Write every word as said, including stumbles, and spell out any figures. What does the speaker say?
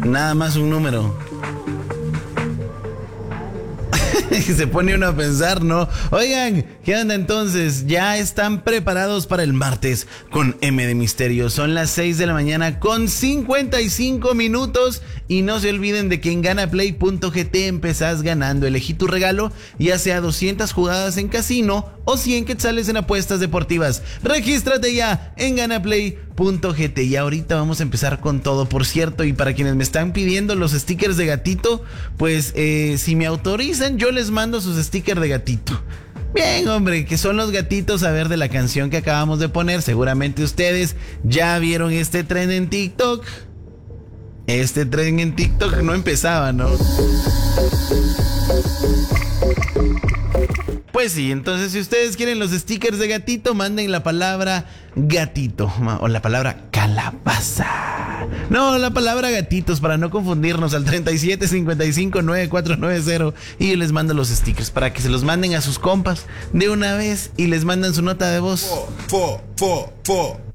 Nada más un número. Se pone uno a pensar, ¿no? Oigan, ¿qué onda entonces? Ya están preparados para el martes con M de Misterio. Son las seis de la mañana con cincuenta y cinco minutos. Y no se olviden de que en ganaplay punto g t empezás ganando. Elegí tu regalo, ya sea doscientas jugadas en casino o cien quetzales en apuestas deportivas. Regístrate ya en ganaplay punto g t. Y ahorita vamos a empezar con todo, por cierto. Y para quienes me están pidiendo los stickers de gatito, pues eh, si me autorizan, yo les mando sus stickers de gatito. Bien, hombre, que son los gatitos a ver de la canción que acabamos de poner. Seguramente ustedes ya vieron este tren en TikTok. Este tren en TikTok no empezaba, ¿no? Pues sí, entonces si ustedes quieren los stickers de gatito, manden la palabra gatito o la palabra calabaza. No, la palabra gatitos para no confundirnos al treinta y siete cincuenta y cinco noventa y cuatro noventa y yo les mando los stickers para que se los manden a sus compas de una vez y les mandan su nota de voz. Fo, fo, fo, fo.